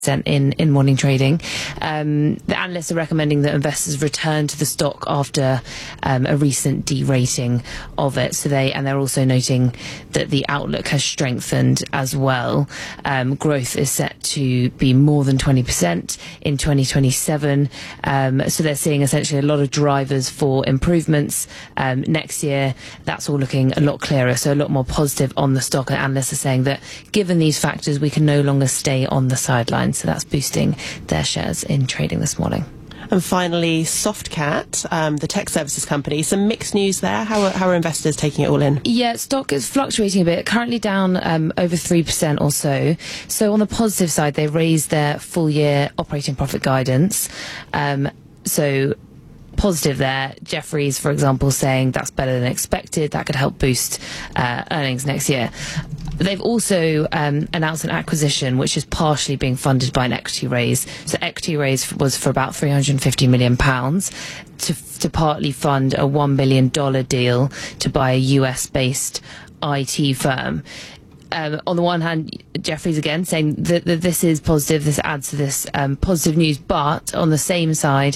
in morning trading. The analysts are recommending that investors return to the stock after a recent derating of it. They're also noting that the outlook has strengthened as well. Growth is set to be more than 20% in 2027. So they're seeing essentially a lot of drivers for improvements next year. That's all looking a lot clearer, so a lot more positive on the stock. And analysts are saying that given these factors, we can no longer stay on the sidelines. So that's boosting their shares in trading this morning. And finally, Softcat, the tech services company. Some mixed news there. How are investors taking it all in? Yeah, stock is fluctuating a bit, currently down over 3% or so. So on the positive side, they raised their full year operating profit guidance. So positive there. Jefferies, for example, saying that's better than expected. That could help boost earnings next year. They've also announced an acquisition which is partially being funded by an equity raise. So equity raise was for about £350 million to partly fund a $1 billion deal to buy a US-based IT firm. On the one hand, Jefferies again saying that this is positive, this adds to this positive news, but on the same side,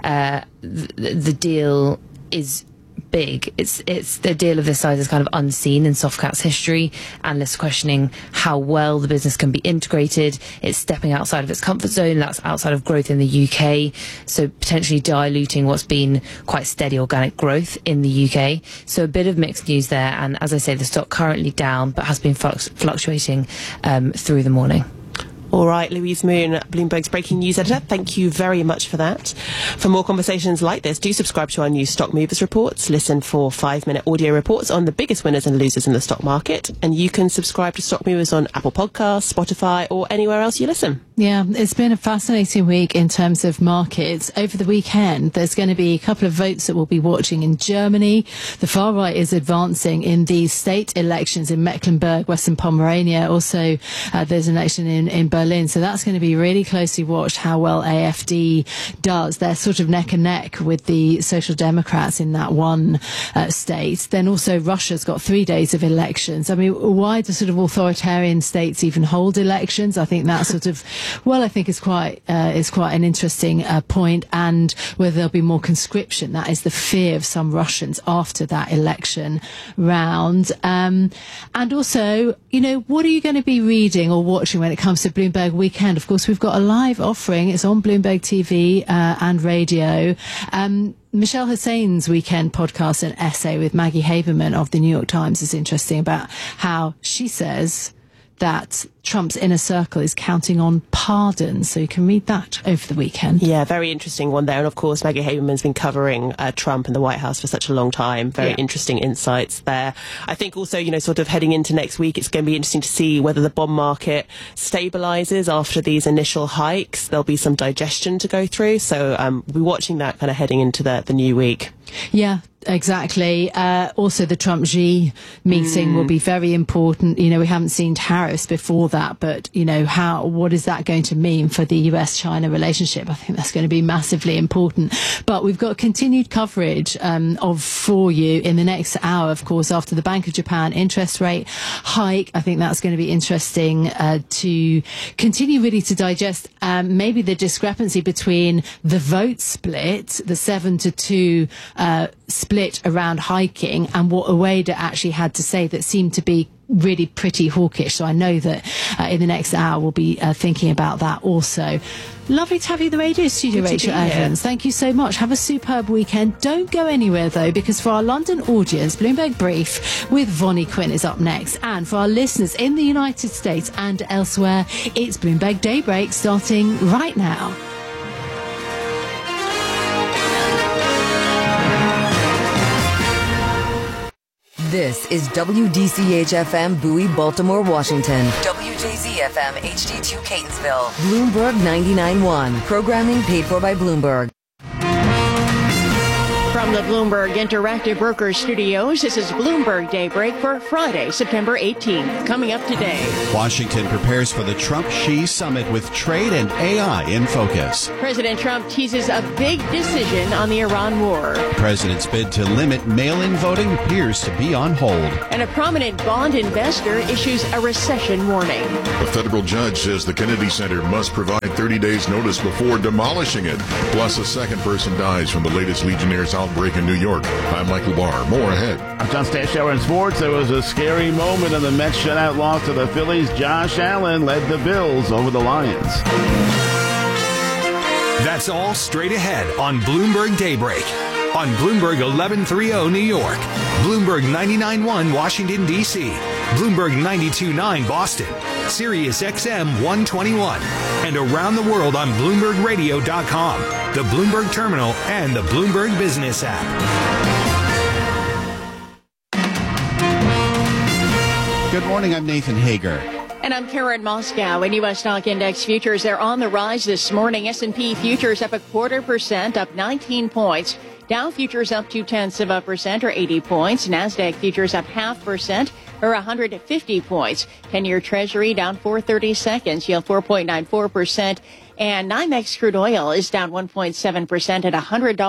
the deal is big. It's the deal of this size is kind of unseen in Softcat's history. Analysts questioning how well the business can be integrated. It's stepping outside of its comfort zone. That's outside of growth in the UK, so potentially diluting what's been quite steady organic growth in the UK. So a bit of mixed news there. And as I say, the stock currently down, but has been fluctuating through the morning. All right, Louise Moon, Bloomberg's breaking news editor, thank you very much for that. For more conversations like this, do subscribe to our new Stock Movers reports. Listen for 5-minute audio reports on the biggest winners and losers in the stock market. And you can subscribe to Stock Movers on Apple Podcasts, Spotify, or anywhere else you listen. Yeah, it's been a fascinating week in terms of markets. Over the weekend, there's going to be a couple of votes that we'll be watching in Germany. The far right is advancing in the state elections in Mecklenburg, Western Pomerania. Also, there's an election in Berlin. So that's going to be really closely watched how well AfD does. They're sort of neck and neck with the Social Democrats in that one state. Then also Russia's got 3 days of elections. I mean, why do sort of authoritarian states even hold elections? I think that sort of, well, I think is quite an interesting point. And whether there'll be more conscription, that is the fear of some Russians after that election round. And also, you know, what are you going to be reading or watching when it comes to Bloomberg Weekend? Of course, we've got a live offering. It's on Bloomberg TV and radio. Michelle Hussein's weekend podcast and essay with Maggie Haberman of the New York Times is interesting about how she says that Trump's inner circle is counting on pardons. So you can read that over the weekend. Yeah, very interesting one there. And of course, Maggie Haberman's been covering Trump and the White House for such a long time. Very interesting insights there. I think also, you know, sort of heading into next week, it's going to be interesting to see whether the bond market stabilizes after these initial hikes. There'll be some digestion to go through. So we'll be watching that kind of heading into the new week. Yeah, exactly. Also, the Trump-Xi meeting will be very important. You know, we haven't seen tariffs before that, but, you know, what is that going to mean for the US-China relationship? I think that's going to be massively important. But we've got continued coverage for you in the next hour, of course, after the Bank of Japan interest rate hike. I think that's going to be interesting to continue really to digest maybe the discrepancy between the vote split, the 7-2 split around hiking, and what Ueda actually had to say that seemed to be really pretty hawkish. So I know that in the next hour we'll be thinking about that also. Lovely to have you in the radio studio, Rachel Evans. Thank you so much. Have a superb weekend. Don't go anywhere though, because for our London audience, Bloomberg Brief with Vonnie Quinn is up next. And for our listeners in the United States and elsewhere, it's Bloomberg Daybreak starting right now. This is WDCH-FM Bowie, Baltimore, Washington. WJZ-FM HD2 Catonsville. Bloomberg 99.1. Programming paid for by Bloomberg. From the Bloomberg Interactive Brokers Studios, this is Bloomberg Daybreak for Friday, September 18th. Coming up today, Washington prepares for the Trump-Xi summit with trade and AI in focus. President Trump teases a big decision on the Iran war. President's bid to limit mail-in voting appears to be on hold. And a prominent bond investor issues a recession warning. A federal judge says the Kennedy Center must provide 30 days notice before demolishing it. Plus, a second person dies from the latest Legionnaires outbreak in New York. I'm Michael Barr. More ahead. I'm John Stashower in sports. There was a scary moment in the Mets shutout loss to the Phillies. Josh Allen led the Bills over the Lions. That's all straight ahead on Bloomberg Daybreak. On Bloomberg 1130 New York, Bloomberg 99.1 Washington, D.C., Bloomberg 92.9 Boston, Sirius XM 121, and around the world on BloombergRadio.com, the Bloomberg Terminal, and the Bloomberg Business app. Good morning, I'm Nathan Hager. And I'm Karen Moscow. In U.S. stock index futures, they're on the rise this morning. S&P futures up 0.25%, up 19 points. Dow futures up 0.2% or 80 points. NASDAQ futures up 0.5% or 150 points. 10-year Treasury down 4/32, yield 4.94%. And NYMEX crude oil is down 1.7% at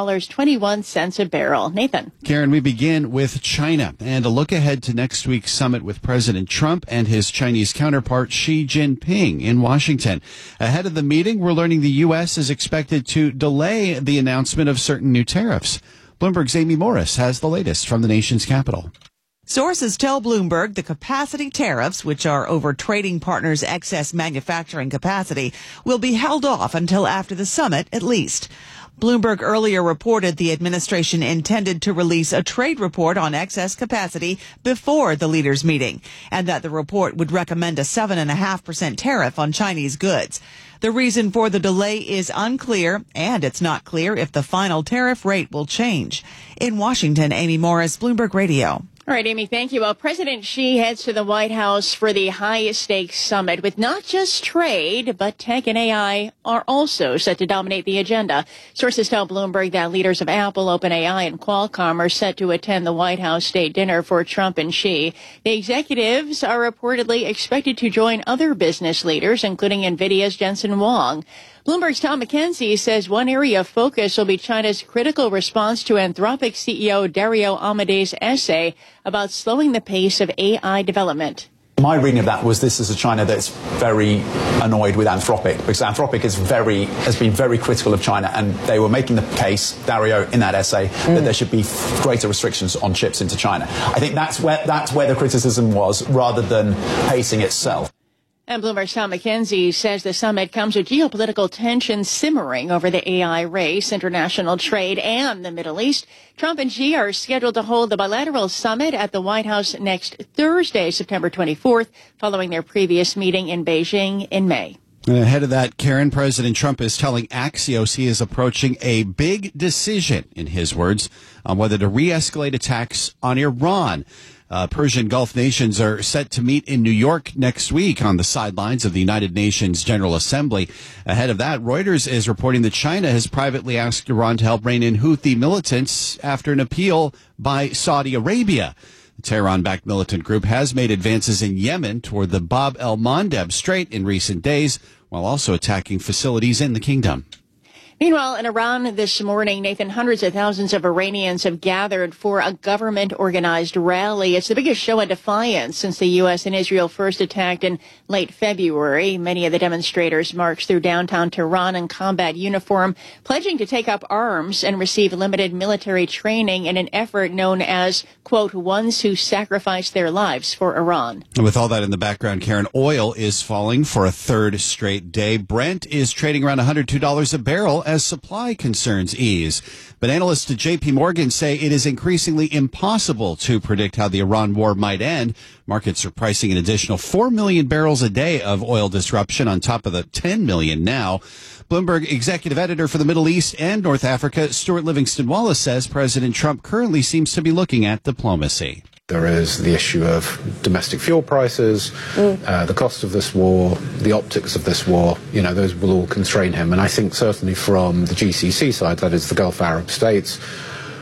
$100.21 a barrel. Nathan. Karen, we begin with China and a look ahead to next week's summit with President Trump and his Chinese counterpart Xi Jinping in Washington. Ahead of the meeting, we're learning the U.S. is expected to delay the announcement of certain new tariffs. Bloomberg's Amy Morris has the latest from the nation's capital. Sources tell Bloomberg the capacity tariffs, which are over trading partners' excess manufacturing capacity, will be held off until after the summit at least. Bloomberg earlier reported the administration intended to release a trade report on excess capacity before the leaders' meeting, and that the report would recommend a 7.5% tariff on Chinese goods. The reason for the delay is unclear, and it's not clear if the final tariff rate will change. In Washington, Amy Morris, Bloomberg Radio. All right, Amy, thank you. Well, President Xi heads to the White House for the high-stakes summit with not just trade, but tech and AI are also set to dominate the agenda. Sources tell Bloomberg that leaders of Apple, OpenAI, and Qualcomm are set to attend the White House state dinner for Trump and Xi. The executives are reportedly expected to join other business leaders, including NVIDIA's Jensen Huang. Bloomberg's Tom McKenzie says one area of focus will be China's critical response to Anthropic CEO Dario Amade's essay about slowing the pace of AI development. My reading of that was this is a China that's very annoyed with Anthropic, because Anthropic has been very critical of China, and they were making the case, Dario, in that essay, that there should be greater restrictions on chips into China. I think that's where the criticism was, rather than pacing itself. And Bloomberg's Tom McKenzie says the summit comes with geopolitical tensions simmering over the AI race, international trade, and the Middle East. Trump and Xi are scheduled to hold the bilateral summit at the White House next Thursday, September 24th, following their previous meeting in Beijing in May. And ahead of that, Karen, President Trump is telling Axios he is approaching a big decision, in his words, on whether to re-escalate attacks on Iran. Persian Gulf nations are set to meet in New York next week on the sidelines of the United Nations General Assembly. Ahead of that, Reuters is reporting that China has privately asked Iran to help rein in Houthi militants after an appeal by Saudi Arabia. The Tehran-backed militant group has made advances in Yemen toward the Bab el-Mandeb Strait in recent days, while also attacking facilities in the kingdom. Meanwhile, in Iran this morning, Nathan, hundreds of thousands of Iranians have gathered for a government-organized rally. It's the biggest show of defiance since the U.S. and Israel first attacked in late February. Many of the demonstrators marched through downtown Tehran in combat uniform, pledging to take up arms and receive limited military training in an effort known as, quote, ones who sacrifice their lives for Iran. And with all that in the background, Karen, oil is falling for a third straight day. Brent is trading around $102 a barrel as supply concerns ease. But analysts at J.P. Morgan say it is increasingly impossible to predict how the Iran war might end. Markets are pricing an additional 4 million barrels a day of oil disruption on top of the 10 million now. Bloomberg executive editor for the Middle East and North Africa, Stuart Livingston Wallace, says President Trump currently seems to be looking at diplomacy. There is the issue of domestic fuel prices, the cost of this war, the optics of this war. You know, those will all constrain him. And I think certainly from the GCC side, that is the Gulf Arab states,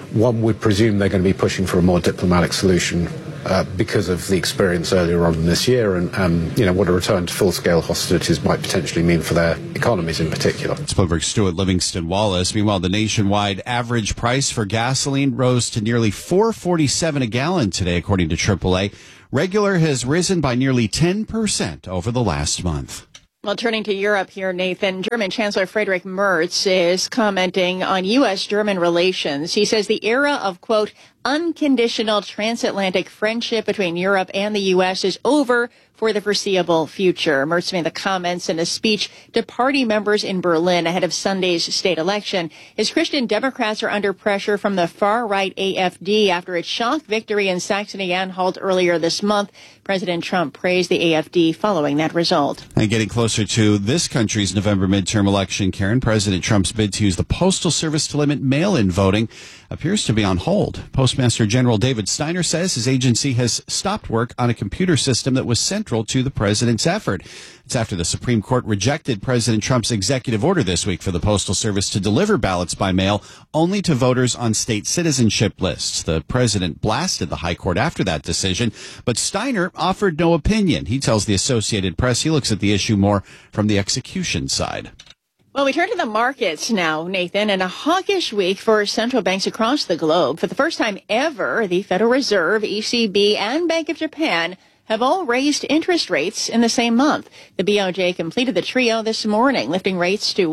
one would presume they're going to be pushing for a more diplomatic solution because of the experience earlier on this year and what a return to full-scale hostilities might potentially mean for their economies in particular. It's Bloomberg's Stuart Livingston-Wallace. Meanwhile, the nationwide average price for gasoline rose to nearly $4.47 a gallon today, according to AAA. Regular has risen by nearly 10% over the last month. Well, turning to Europe here, Nathan, German Chancellor Friedrich Merz is commenting on U.S.-German relations. He says the era of, quote, unconditional transatlantic friendship between Europe and the U.S. is over for the foreseeable future. Merz made the comments in a speech to party members in Berlin ahead of Sunday's state election. His Christian Democrats are under pressure from the far-right AfD after its shock victory in Saxony-Anhalt earlier this month. President Trump praised the AfD following that result. And getting closer to this country's November midterm election, Karen, President Trump's bid to use the Postal Service to limit mail-in voting appears to be on hold. Postmaster General David Steiner says his agency has stopped work on a computer system that was central to the president's effort. It's after the Supreme Court rejected President Trump's executive order this week for the Postal Service to deliver ballots by mail only to voters on state citizenship lists. The president blasted the high court after that decision, but Steiner offered no opinion. He tells the Associated Press he looks at the issue more from the execution side. Well, we turn to the markets now, Nathan, and a hawkish week for central banks across the globe. For the first time ever, the Federal Reserve, ECB, and Bank of Japan have all raised interest rates in the same month. The BOJ completed the trio this morning, lifting rates to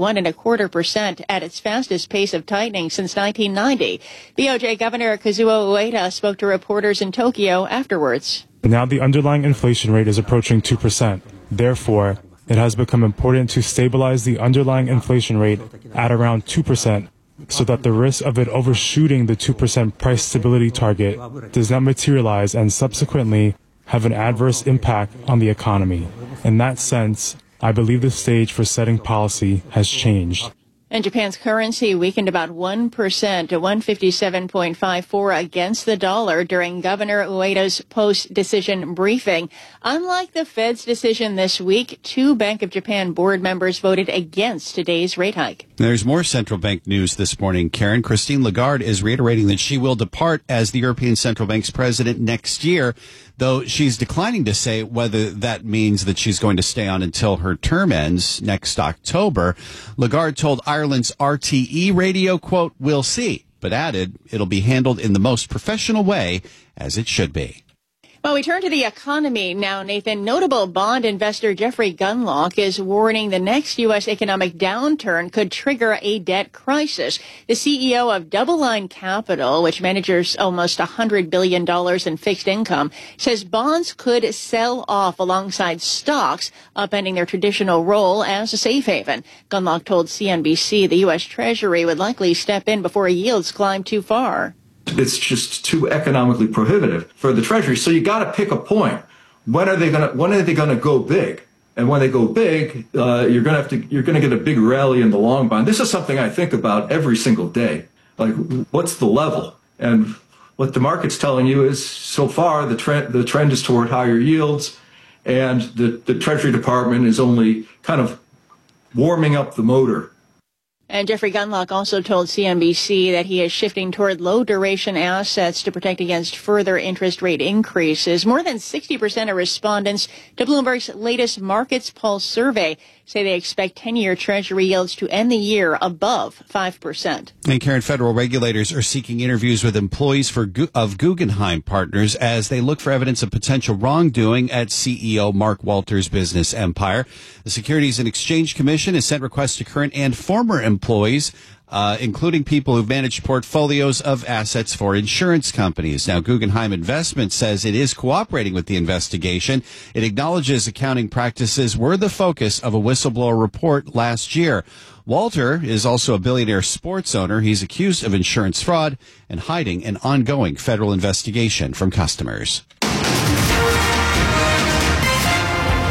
1.25% at its fastest pace of tightening since 1990. BOJ Governor Kazuo Ueda spoke to reporters in Tokyo afterwards. Now the underlying inflation rate is approaching 2%. Therefore, it has become important to stabilize the underlying inflation rate at around 2% so that the risk of it overshooting the 2% price stability target does not materialize and subsequently have an adverse impact on the economy. In that sense, I believe the stage for setting policy has changed. And Japan's currency weakened about 1% to 157.54 against the dollar during Governor Ueda's post-decision briefing. Unlike the Fed's decision this week, 2 Bank of Japan board members voted against today's rate hike. There's more central bank news this morning, Karen. Christine Lagarde is reiterating that she will depart as the European Central Bank's president next year, though she's declining to say whether that means that she's going to stay on until her term ends next October. Lagarde told Ireland's RTE radio, quote, "We'll see," but added it'll be handled in the most professional way, as it should be. Well, we turn to the economy now, Nathan. Notable bond investor Jeffrey Gundlach is warning the next U.S. economic downturn could trigger a debt crisis. The CEO of Double Line Capital, which manages almost $100 billion in fixed income, says bonds could sell off alongside stocks, upending their traditional role as a safe haven. Gundlach told CNBC the U.S. Treasury would likely step in before yields climb too far. It's just too economically prohibitive for the Treasury. So you got to pick a point. When are they going to go big? And when they go big, you're going to get a big rally in the long bond. This is something I think about every single day. Like, what's the level? And what the market's telling you is, so far, the trend is toward higher yields, and the Treasury Department is only kind of warming up the motor. And Jeffrey Gundlach also told CNBC that he is shifting toward low-duration assets to protect against further interest rate increases. More than 60% of respondents to Bloomberg's latest Markets Pulse survey say they expect 10-year Treasury yields to end the year above 5%. And Karen, federal regulators are seeking interviews with employees of Guggenheim Partners as they look for evidence of potential wrongdoing at CEO Mark Walters' business empire. The Securities and Exchange Commission has sent requests to current and former employees, including people who've managed portfolios of assets for insurance companies. Now, Guggenheim Investments says it is cooperating with the investigation. It acknowledges accounting practices were the focus of a whistleblower report last year. Walter is also a billionaire sports owner. He's accused of insurance fraud and hiding an ongoing federal investigation from customers. Time now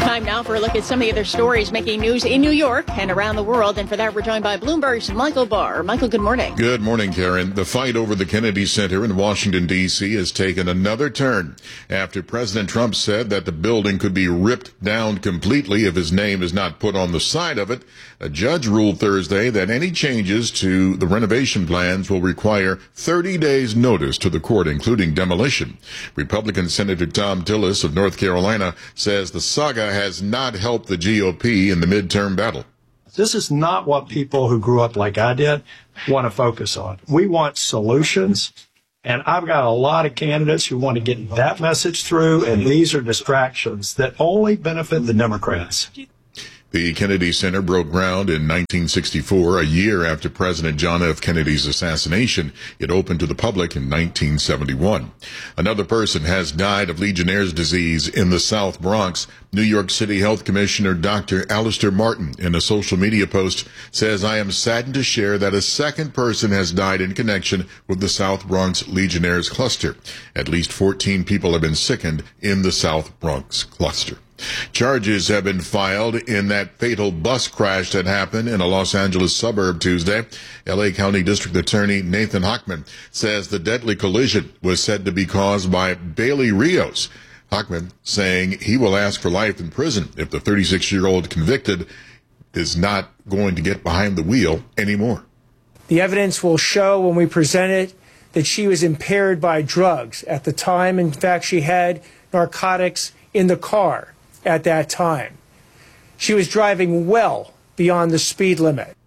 for a look at some of the other stories making news in New York and around the world. And for that, we're joined by Bloomberg's Michael Barr. Michael, good morning. Good morning, Karen. The fight over the Kennedy Center in Washington, D.C. has taken another turn after President Trump said that the building could be ripped down completely if his name is not put on the side of it. A judge ruled Thursday that any changes to the renovation plans will require 30 days notice to the court, including demolition. Republican Senator Tom Tillis of North Carolina says the saga has not helped the GOP in the midterm battle. This is not what people who grew up like I did want to focus on. We want solutions, and I've got a lot of candidates who want to get that message through, and these are distractions that only benefit the Democrats. The Kennedy Center broke ground in 1964, a year after President John F. Kennedy's assassination. It opened to the public in 1971. Another person has died of Legionnaire's disease in the South Bronx. New York City Health Commissioner Dr. Alistair Martin, in a social media post, says, "I am saddened to share that a second person has died in connection with the South Bronx Legionnaire's cluster. At least 14 people have been sickened in the South Bronx cluster." Charges have been filed in that fatal bus crash that happened in a Los Angeles suburb Tuesday. L.A. County District Attorney Nathan Hochman says the deadly collision was said to be caused by Bailey Rios. Hochman saying he will ask for life in prison if the 36-year-old convicted is not going to get behind the wheel anymore. The evidence will show when we present it that she was impaired by drugs at the time. In fact, she had narcotics in the car at that time. She was driving well beyond the speed limit.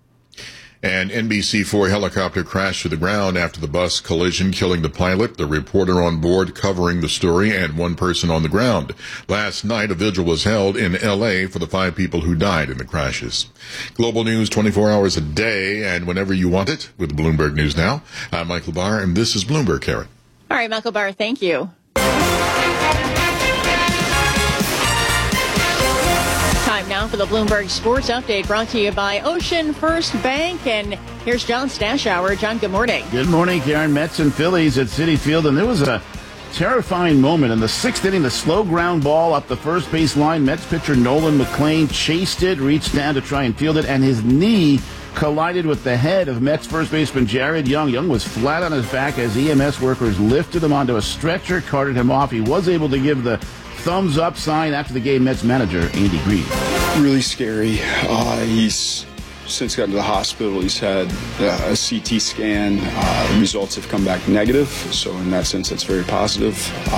An NBC4 helicopter crashed to the ground after the bus collision, killing the pilot, the reporter on board covering the story, and one person on the ground. Last night, a vigil was held in L.A. for the 5 people who died in the crashes. Global news 24 hours a day and whenever you want it with Bloomberg News Now. I'm Michael Barr, and this is Bloomberg, Karen. All right, Michael Barr, thank you. Time now for the Bloomberg Sports Update, brought to you by Ocean First Bank. And here's John Stashower. John, good morning. Good morning, Karen. Mets and Phillies at Citi Field, and there was a terrifying moment in the 6th inning. The slow ground ball up the first base line. Mets pitcher Nolan McLean chased it, reached down to try and field it, and his knee collided with the head of Mets first baseman Jared Young. Young was flat on his back as EMS workers lifted him onto a stretcher, carted him off. He was able to give the thumbs up sign after the game. Mets manager Andy Green. Really scary. He's since gotten to the hospital. He's had a CT scan. The results have come back negative, so in that sense, that's very positive.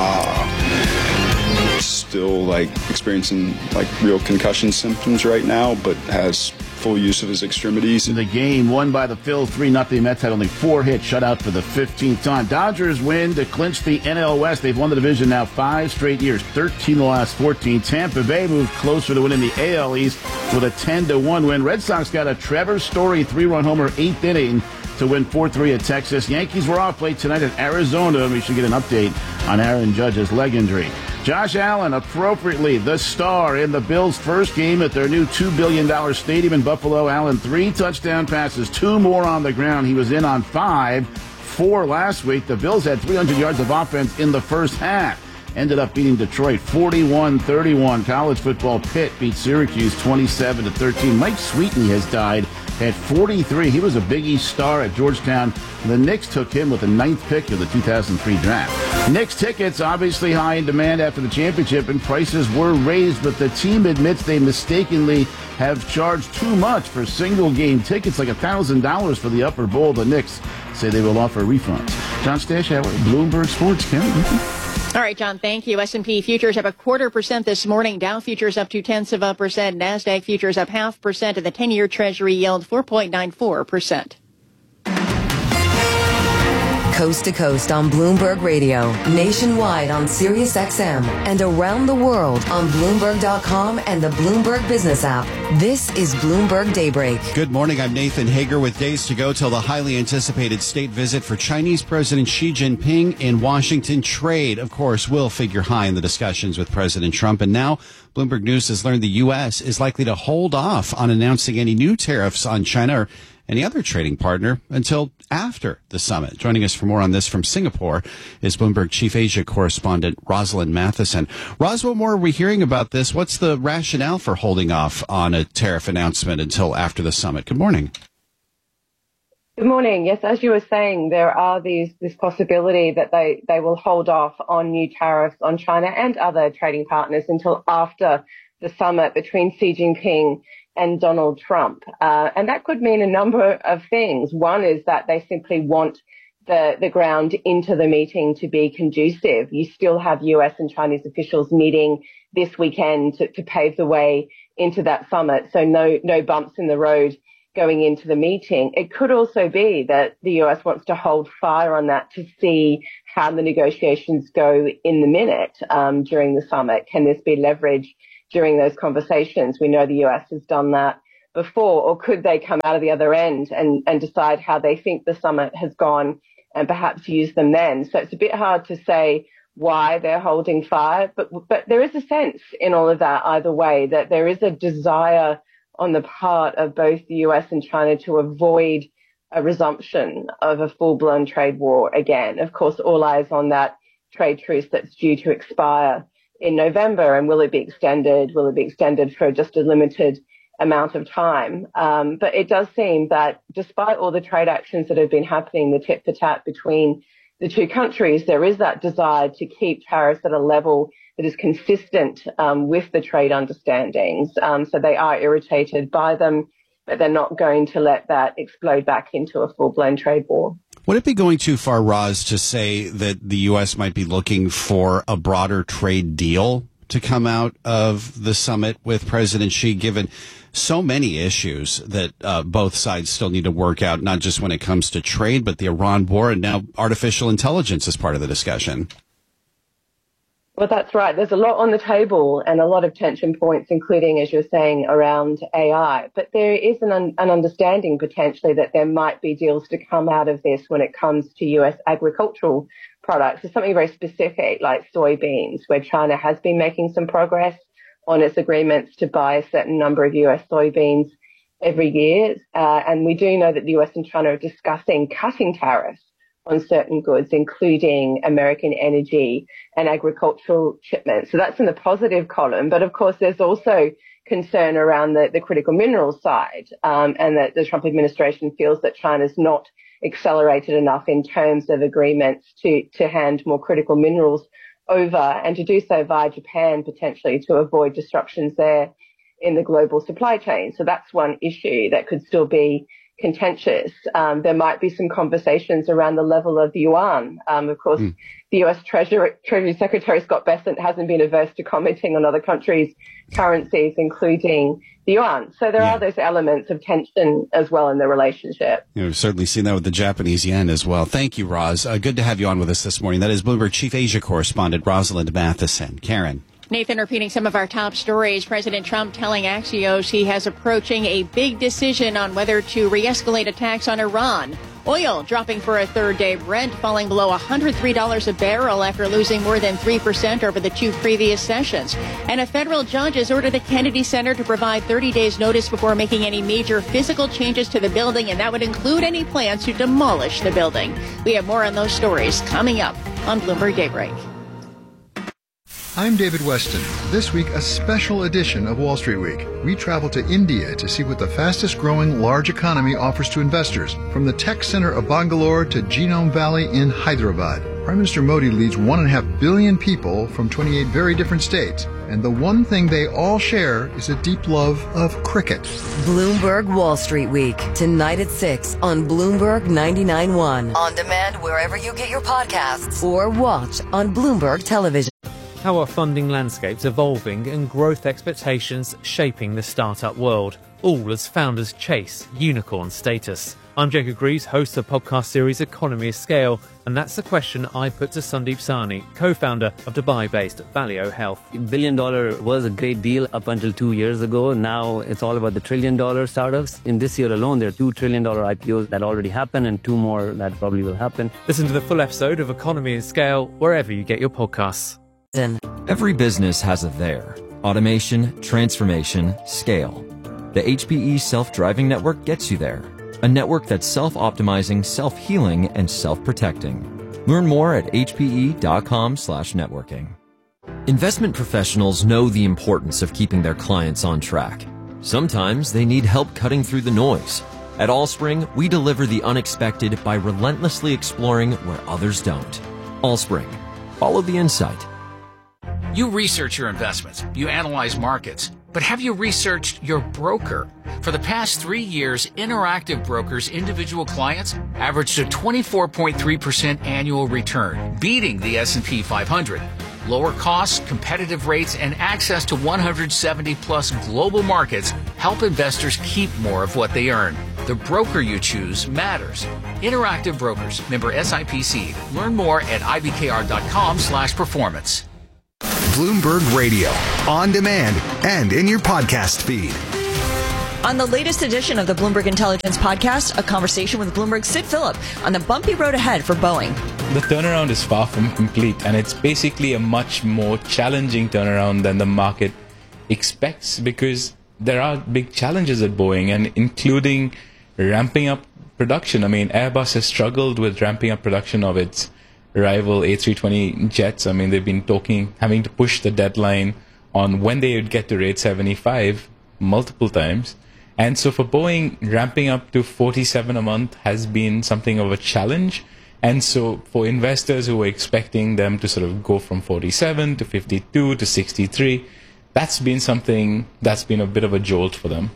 Still experiencing real concussion symptoms right now, but has full use of his extremities. The game won by the Phils 3-0. Mets had only 4 hits, shut out for the 15th time. Dodgers win to clinch the NL West. They've won the division now 5 straight years, 13 of the last 14. Tampa Bay moved closer to winning the AL East with a 10-1 win. Red Sox got a Trevor Story 3-run homer 8th inning to win 4-3 at Texas. Yankees were off late tonight at Arizona, and we should get an update on Aaron Judge's leg injury. Josh Allen, appropriately the star in the Bills' first game at their new $2 billion stadium in Buffalo. Allen, 3 touchdown passes, 2 more on the ground. He was in on 5, 4 last week. The Bills had 300 yards of offense in the first half. Ended up beating Detroit 41-31. College football, Pitt beat Syracuse 27-13. Mike Sweetney has died at 43. He was a Big East star at Georgetown. The Knicks took him with the 9th pick of the 2003 draft. Knicks tickets obviously high in demand after the championship, and prices were raised, but the team admits they mistakenly have charged too much for single game tickets, like $1,000 for the upper bowl. The Knicks say they will offer refunds. John Stashower, Bloomberg Sports. All right, John, thank you. S&P futures up 0.25% this morning. Dow futures up 0.2%. NASDAQ futures up 0.5%, and the 10-year Treasury yield 4.94%. Coast to coast on Bloomberg Radio, nationwide on Sirius XM, and around the world on Bloomberg.com and the Bloomberg Business app. This is Bloomberg Daybreak. Good morning. I'm Nathan Hager with days to go till the highly anticipated state visit for Chinese President Xi Jinping in Washington. Trade, of course, will figure high in the discussions with President Trump. And now Bloomberg News has learned the U.S. is likely to hold off on announcing any new tariffs on China any other trading partner until after the summit. Joining us for more on this from Singapore is Bloomberg Chief Asia correspondent Rosalind Matheson. Ros, what more are we hearing about this? What's the rationale for holding off on a tariff announcement until after the summit? Good morning. Good morning. Yes, as you were saying, there are this possibility that they will hold off on new tariffs on China and other trading partners until after the summit between Xi Jinping and Donald Trump. And that could mean a number of things. One is that they simply want the ground into the meeting to be conducive. You still have US and Chinese officials meeting this weekend to pave the way into that summit. So no bumps in the road going into the meeting. It could also be that the US wants to hold fire on that to see how the negotiations go in the minute during the summit. Can this be leveraged during those conversations? We know the US has done that before. Or could they come out of the other end and decide how they think the summit has gone and perhaps use them then? So it's a bit hard to say why they're holding fire, but there is a sense in all of that either way that there is a desire on the part of both the US and China to avoid a resumption of a full-blown trade war again. Of course, all eyes on that trade truce that's due to expire in November. And will it be extended? Will it be extended for just a limited amount of time? But it does seem that despite all the trade actions that have been happening, the tit for tat between the two countries, there is that desire to keep tariffs at a level that is consistent with the trade understandings. So they are irritated by them, but they're not going to let that explode back into a full-blown trade war. Would it be going too far, Roz, to say that the U.S. might be looking for a broader trade deal to come out of the summit with President Xi, given so many issues that both sides still need to work out, not just when it comes to trade, but the Iran war and now artificial intelligence as part of the discussion? Well, that's right. There's a lot on the table and a lot of tension points, including, as you're saying, around AI. But there is an understanding potentially that there might be deals to come out of this when it comes to US agricultural products. There's something very specific like soybeans, where China has been making some progress on its agreements to buy a certain number of US soybeans every year. And we do know that the US and China are discussing cutting tariffs on certain goods, including American energy and agricultural shipments. So that's in the positive column. But of course, there's also concern around the critical minerals side, and that the Trump administration feels that China's not accelerated enough in terms of agreements to hand more critical minerals over, and to do so via Japan potentially to avoid disruptions there in the global supply chain. So that's one issue that could still be contentious. There might be some conversations around the level of the yuan. Of course, the U.S. Treasury Secretary Scott Bessent hasn't been averse to commenting on other countries' currencies, including the yuan. So there are those elements of tension as well in the relationship. We've certainly seen that with the Japanese yen as well. Thank you, Roz. Good to have you on with us this morning. That is Bloomberg Chief Asia Correspondent Rosalind Matheson. Karen. Nathan, repeating some of our top stories, President Trump telling Axios he has approaching a big decision on whether to re-escalate attacks on Iran. Oil dropping for a third day, Brent falling below $103 a barrel after losing more than 3% over the two previous sessions. And a federal judge has ordered the Kennedy Center to provide 30 days notice before making any major physical changes to the building, and that would include any plans to demolish the building. We have more on those stories coming up on Bloomberg Daybreak. I'm David Weston. This week, a special edition of Wall Street Week. We travel to India to see what the fastest growing large economy offers to investors. From the tech center of Bangalore to Genome Valley in Hyderabad. Prime Minister Modi leads 1.5 billion people from 28 very different states. And the one thing they all share is a deep love of cricket. Bloomberg Wall Street Week, tonight at 6 on Bloomberg 99.1. On demand wherever you get your podcasts or watch on Bloomberg Television. How are funding landscapes evolving and growth expectations shaping the startup world, all as founders chase unicorn status? I'm Jacob Greaves, host of the podcast series Economy of Scale, and that's the question I put to Sandeep Sahni, co-founder of Dubai-based Valeo Health. $1 billion was a great deal up until 2 years ago. Now it's all about the $1 trillion startups. In this year alone, there are $2 trillion IPOs that already happened and 2 more that probably will happen. Listen to the full episode of Economy of Scale wherever you get your podcasts. Every business has a there. Automation, transformation, scale. The HPE self-driving network gets you there. a network that's self-optimizing, self-healing, and self-protecting. Learn more at hpe.com/networking. Investment professionals know the importance of keeping their clients on track. Sometimes they need help cutting through the noise. At Allspring, we deliver the unexpected by relentlessly exploring where others don't. Allspring. Follow the insight. You research your investments, you analyze markets, but have you researched your broker? For the past 3 years, Interactive Brokers' individual clients averaged a 24.3% annual return, beating the S&P 500. Lower costs, competitive rates, and access to 170-plus global markets help investors keep more of what they earn. The broker you choose matters. Interactive Brokers, member SIPC. Learn more at ibkr.com/performance. Bloomberg Radio, on demand and in your podcast feed. On the latest edition of the Bloomberg Intelligence Podcast, a conversation with Bloomberg's Sid Phillip on the bumpy road ahead for Boeing. The turnaround is far from complete, and it's basically a much more challenging turnaround than the market expects, because there are big challenges at Boeing, and including ramping up production. I mean, Airbus has struggled with ramping up production of its rival A320 jets. I mean, they've been having to push the deadline on when they would get to rate 75 multiple times. And so for Boeing, ramping up to 47 a month has been something of a challenge. And so for investors who were expecting them to sort of go from 47 to 52 to 63, that's been something that's been a bit of a jolt for them.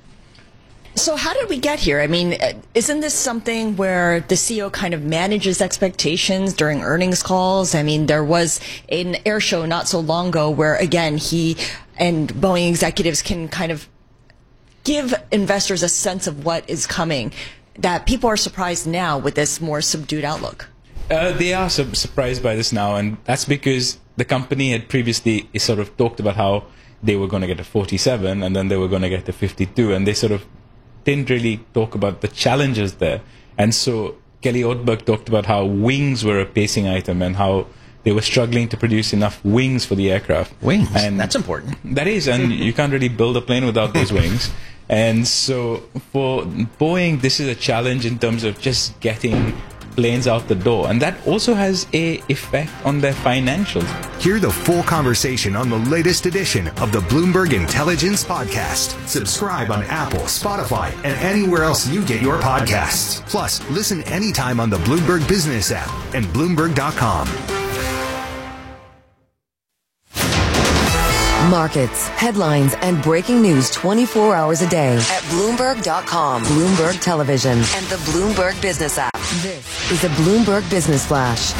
So how did we get here? I mean, isn't this something where the CEO kind of manages expectations during earnings calls? I mean, there was an air show not so long ago where, again, he and Boeing executives can kind of give investors a sense of what is coming, that people are surprised now with this more subdued outlook. They are surprised by this now, and that's because the company had previously sort of talked about how they were going to get to 47 and then they were going to get to 52, and they sort of didn't really talk about the challenges there. And so Kelly Ortberg talked about how wings were a pacing item and how they were struggling to produce enough wings for the aircraft. Wings, and that's important. That is, and you can't really build a plane without those wings. And so for Boeing, this is a challenge in terms of just getting planes out the door. And that also has an effect on their financials. Hear the full conversation on the latest edition of the Bloomberg Intelligence Podcast. Subscribe on Apple, Spotify, and anywhere else you get your podcasts. Plus, listen anytime on the Bloomberg Business app and Bloomberg.com. Markets, headlines, and breaking news 24 hours a day at Bloomberg.com, Bloomberg Television, and the Bloomberg Business app. This is a Bloomberg Business Flash.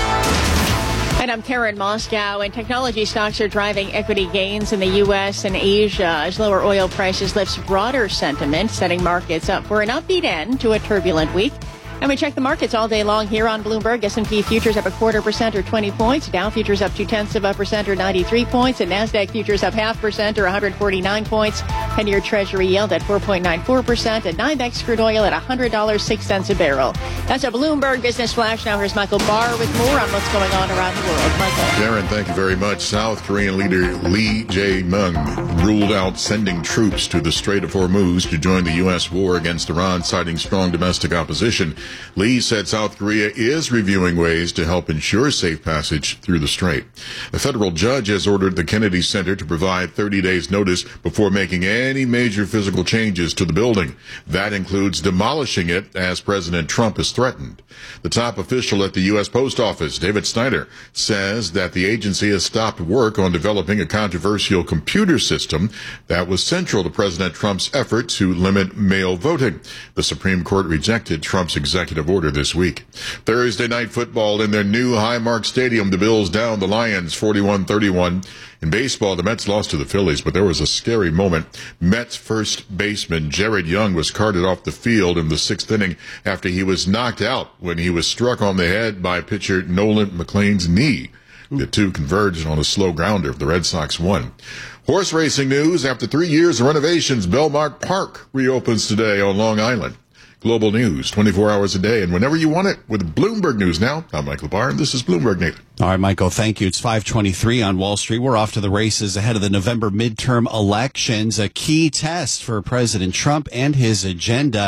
And I'm Karen Moscow, and technology stocks are driving equity gains in the U.S. and Asia as lower oil prices lifts broader sentiment, setting markets up for an upbeat end to a turbulent week. And we check the markets all day long here on Bloomberg. S&P futures up 0.25% or 20 points. Dow futures up 0.2% or 93 points. And NASDAQ futures up 0.5% or 149 points. 10-year Treasury yield at 4.94%. And NYMEX crude oil at $100.06 a barrel. That's a Bloomberg Business Flash. Now here's Michael Barr with more on what's going on around the world. Michael. Karen, thank you very much. South Korean leader Lee Jae-myung ruled out sending troops to the Strait of Hormuz to join the U.S. war against Iran, citing strong domestic opposition. Lee said South Korea is reviewing ways to help ensure safe passage through the strait. A federal judge has ordered the Kennedy Center to provide 30 days notice before making any major physical changes to the building. That includes demolishing it, as President Trump has threatened. The top official at the U.S. Post Office, David Snyder, says that the agency has stopped work on developing a controversial computer system that was central to President Trump's effort to limit mail voting. The Supreme Court rejected Trump's executive order this week. Thursday night football in their new Highmark Stadium. The Bills down the Lions 41-31. In baseball, the Mets lost to the Phillies, but there was a scary moment. Mets first baseman Jared Young was carted off the field in the sixth inning after he was knocked out when he was struck on the head by pitcher Nolan McLean's knee. The two converged on a slow grounder. The Red Sox won. Horse racing news. After 3 years of renovations, Belmont Park reopens today on Long Island. Global news, 24 hours a day, and whenever you want it, with Bloomberg News Now. I'm Michael Barr, and this is Bloomberg Nathan. All right, Michael, thank you. It's 5:23 on Wall Street. We're off to the races ahead of the November midterm elections, a key test for President Trump and his agenda.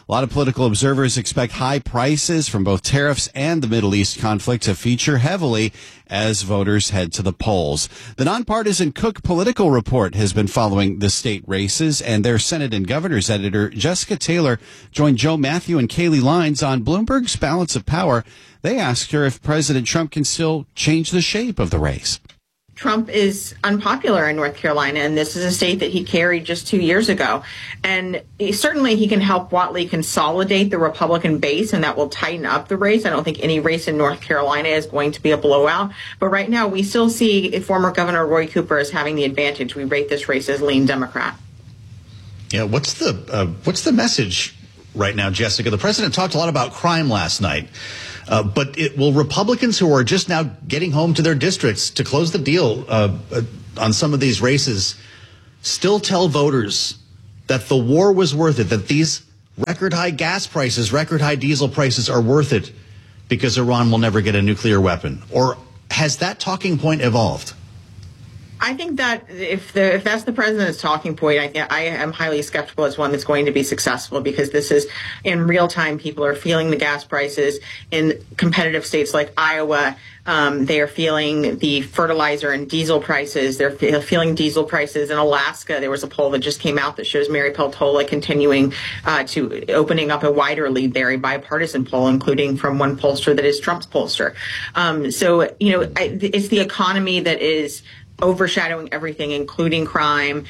A lot of political observers expect high prices from both tariffs and the Middle East conflict to feature heavily as voters head to the polls. The nonpartisan Cook Political Report has been following the state races, and their Senate and Governor's editor, Jessica Taylor, joined Joe Matthew and Kaylee Lines on Bloomberg's Balance of Power. They asked her if President Trump can still change the shape of the race. Trump is unpopular in North Carolina, and this is a state that he carried just 2 years ago. And certainly he can help Whatley consolidate the Republican base, and that will tighten up the race. I don't think any race in North Carolina is going to be a blowout. But right now, we still see former Governor Roy Cooper as having the advantage. We rate this race as lean Democrat. Yeah, what's the message right now, Jessica? The president talked a lot about crime last night. But will Republicans who are just now getting home to their districts to close the deal on some of these races still tell voters that the war was worth it, that these record high gas prices, record high diesel prices are worth it because Iran will never get a nuclear weapon? Or has that talking point evolved? I think that if that's the president's talking point, I am highly skeptical it's one that's going to be successful, because this is in real time. People are feeling the gas prices in competitive states like Iowa. They are feeling the fertilizer and diesel prices. They're feeling diesel prices in Alaska. There was a poll that just came out that shows Mary Peltola continuing to opening up a wider lead there, a bipartisan poll, including from one pollster that is Trump's pollster. So, it's the economy that is overshadowing everything, including crime,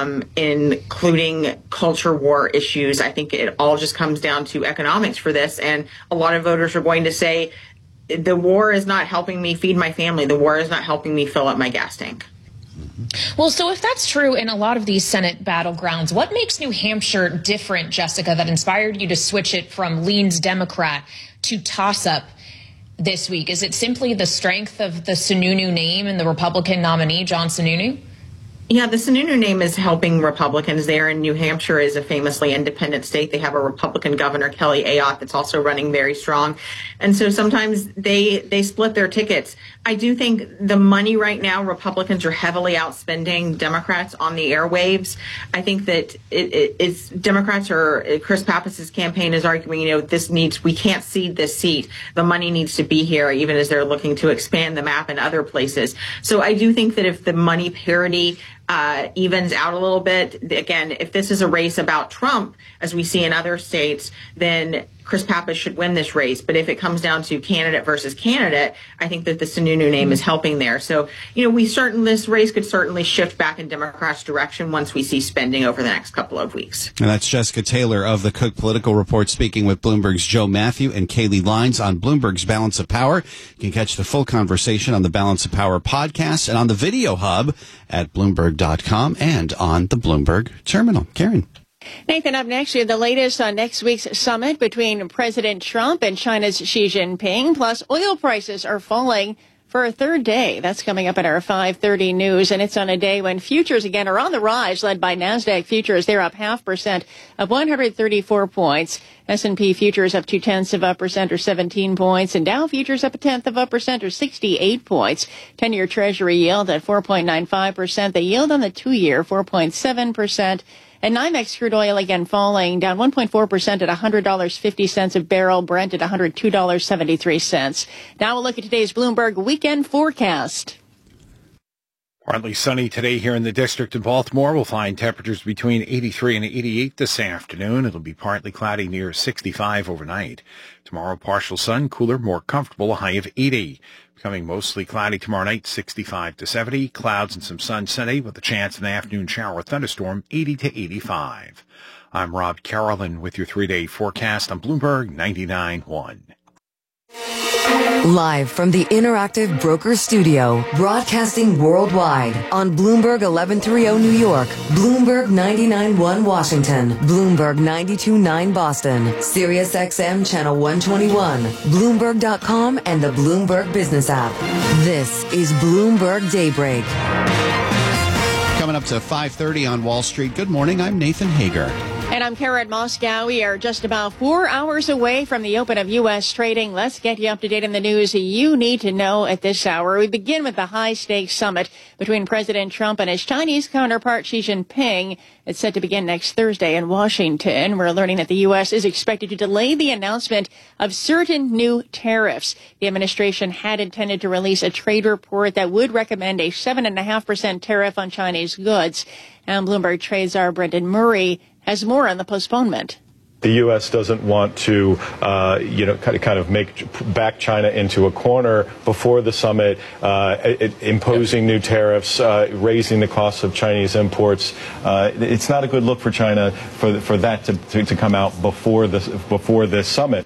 including culture war issues. I think it all just comes down to economics for this. And a lot of voters are going to say, the war is not helping me feed my family. The war is not helping me fill up my gas tank. Well, so if that's true in a lot of these Senate battlegrounds, what makes New Hampshire different, Jessica, that inspired you to switch it from leans Democrat to toss-up this week? Is it simply the strength of the Sununu name and the Republican nominee, John Sununu? Yeah, the Sununu name is helping Republicans there, and New Hampshire is a famously independent state. They have a Republican governor, Kelly Ayotte, that's also running very strong. And so sometimes they split their tickets. I do think the money right now, Republicans are heavily outspending Democrats on the airwaves. I think that it's Democrats Chris Pappas's campaign is arguing, we can't cede this seat. The money needs to be here, even as they're looking to expand the map in other places. So I do think that if the money parity evens out a little bit, again, if this is a race about Trump, as we see in other states, then Chris Pappas should win this race. But if it comes down to candidate versus candidate, I think that the Sununu name is helping there. So, this race could certainly shift back in Democrats' direction once we see spending over the next couple of weeks. And that's Jessica Taylor of the Cook Political Report speaking with Bloomberg's Joe Matthew and Kaylee Lines on Bloomberg's Balance of Power. You can catch the full conversation on the Balance of Power podcast and on the Video Hub at Bloomberg.com and on the Bloomberg Terminal. Karen. Nathan, up next, you have the latest on next week's summit between President Trump and China's Xi Jinping. Plus, oil prices are falling for a third day. That's coming up at our 5:30 news, and it's on a day when futures again are on the rise, led by NASDAQ futures. They're up 0.5%, up 134 points. S&P futures up 0.2% or 17 points, and Dow futures up 0.1% or 68 points. 10-year Treasury yield at 4.95%. The yield on the 2-year 4.7%. And NYMEX crude oil again falling, down 1.4% at $100.50 a barrel. Brent at $102.73. Now we'll look at today's Bloomberg weekend forecast. Partly sunny today here in the District of Baltimore. We'll find temperatures between 83 and 88 this afternoon. It'll be partly cloudy near 65 overnight. Tomorrow, partial sun, cooler, more comfortable, a high of 80. Becoming mostly cloudy tomorrow night, 65 to 70. Clouds and some sun Sunday with a chance of an afternoon shower or thunderstorm, 80 to 85. I'm Rob Carolyn with your 3-day forecast on Bloomberg 99.1. Live from the Interactive Brokers Studio, broadcasting worldwide on Bloomberg 1130 New York, Bloomberg 99.1 Washington, Bloomberg 92.9 Boston, Sirius XM Channel 121, Bloomberg.com, and the Bloomberg Business app. This is Bloomberg Daybreak. Coming up to 5:30 on Wall Street. Good morning. I'm Nathan Hager. And I'm Karen Moscow. We are just about 4 hours away from the open of U.S. trading. Let's get you up to date on the news you need to know at this hour. We begin with the high-stakes summit between President Trump and his Chinese counterpart Xi Jinping. It's set to begin next Thursday in Washington. We're learning that the U.S. is expected to delay the announcement of certain new tariffs. The administration had intended to release a trade report that would recommend a 7.5% tariff on Chinese goods. And Bloomberg trade czar Brendan Murray has more on the postponement. The U.S. doesn't want to, kind of back China into a corner before the summit, imposing new tariffs, raising the cost of Chinese imports. It's not a good look for China for that to come out before this summit.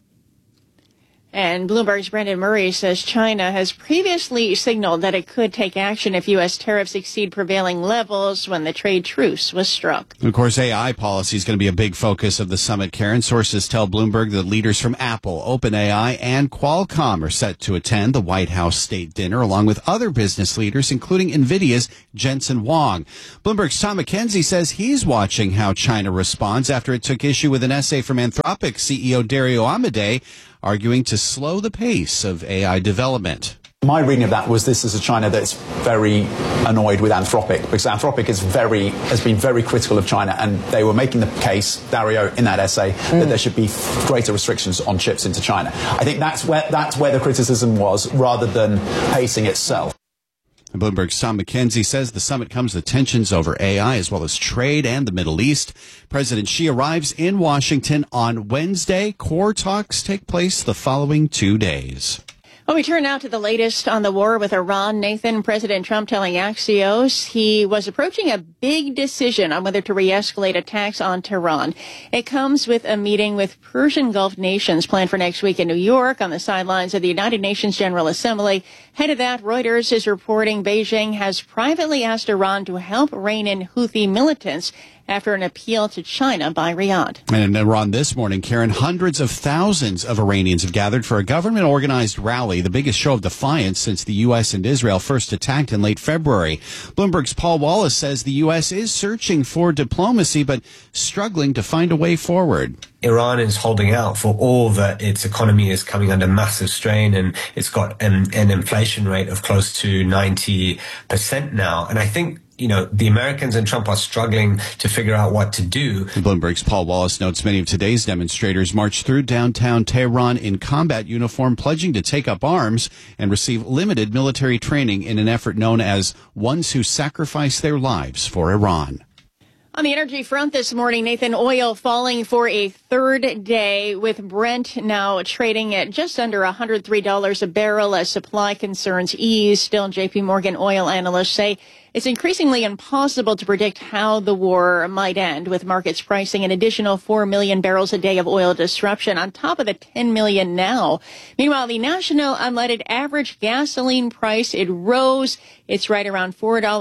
And Bloomberg's Brendan Murray says China has previously signaled that it could take action if U.S. tariffs exceed prevailing levels when the trade truce was struck. Of course, AI policy is going to be a big focus of the summit, Karen. Sources tell Bloomberg that leaders from Apple, OpenAI, and Qualcomm are set to attend the White House State Dinner, along with other business leaders, including NVIDIA's Jensen Huang. Bloomberg's Tom McKenzie says he's watching how China responds after it took issue with an essay from Anthropic CEO Dario Amodei, arguing to slow the pace of AI development. My reading of that was this is a China that's very annoyed with Anthropic, because Anthropic has been very critical of China, and they were making the case, Dario, in that essay, that there should be greater restrictions on chips into China. I think that's where the criticism was, rather than pacing itself. Bloomberg's Tom McKenzie says the summit comes with tensions over AI as well as trade and the Middle East. President Xi arrives in Washington on Wednesday. Core talks take place the following 2 days. Well, we turn now to the latest on the war with Iran. Nathan, President Trump telling Axios he was approaching a big decision on whether to re-escalate attacks on Tehran. It comes with a meeting with Persian Gulf nations planned for next week in New York on the sidelines of the United Nations General Assembly. Ahead of that, Reuters is reporting Beijing has privately asked Iran to help rein in Houthi militants after an appeal to China by Riyadh. And in Iran this morning, Karen, hundreds of thousands of Iranians have gathered for a government-organized rally, the biggest show of defiance since the U.S. and Israel first attacked in late February. Bloomberg's Paul Wallace says the U.S. is searching for diplomacy, but struggling to find a way forward. Iran is holding out for all that its economy is coming under massive strain, and it's got an inflation rate of close to 90% now. And I think, the Americans and Trump are struggling to figure out what to do. Bloomberg's Paul Wallace notes many of today's demonstrators marched through downtown Tehran in combat uniform, pledging to take up arms and receive limited military training in an effort known as Ones Who Sacrifice Their Lives for Iran. On the energy front this morning, Nathan, oil falling for a third day, with Brent now trading at just under $103 a barrel as supply concerns ease. Still, J.P. Morgan oil analysts say it's increasingly impossible to predict how the war might end, with markets pricing an additional 4 million barrels a day of oil disruption on top of the 10 million now. Meanwhile, the national unleaded average gasoline price, it rose. It's right around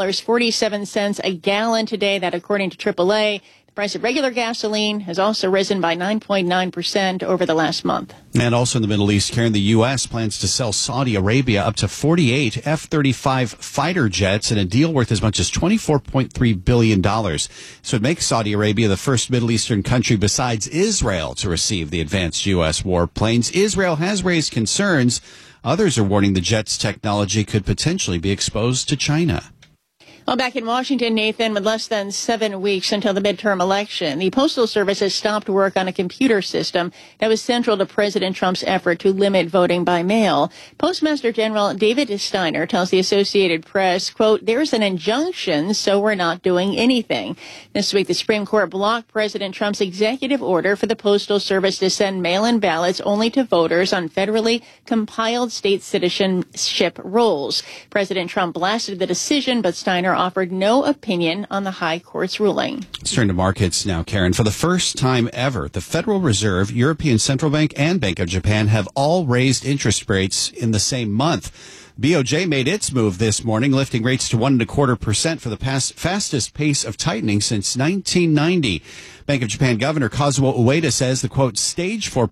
$4.47 a gallon today. That, according to AAA. The price of regular gasoline has also risen by 9.9% over the last month. And also in the Middle East, Karen, the U.S. plans to sell Saudi Arabia up to 48 F-35 fighter jets in a deal worth as much as $24.3 billion. So it makes Saudi Arabia the first Middle Eastern country besides Israel to receive the advanced U.S. warplanes. Israel has raised concerns. Others are warning the jet's technology could potentially be exposed to China. Well, back in Washington, Nathan, with less than 7 weeks until the midterm election, the Postal Service has stopped work on a computer system that was central to President Trump's effort to limit voting by mail. Postmaster General David Steiner tells the Associated Press, quote, "There's an injunction, so we're not doing anything." This week, the Supreme Court blocked President Trump's executive order for the Postal Service to send mail-in ballots only to voters on federally compiled state citizenship rolls. President Trump blasted the decision, but Steiner offered no opinion on the high court's ruling. Let's turn to markets now, Karen. For the first time ever, the Federal Reserve, European Central Bank, and Bank of Japan have all raised interest rates in the same month. BOJ made its move this morning, lifting rates to 1.25% for the fastest pace of tightening since 1990. Bank of Japan Governor Kazuo Ueda says the quote the stage for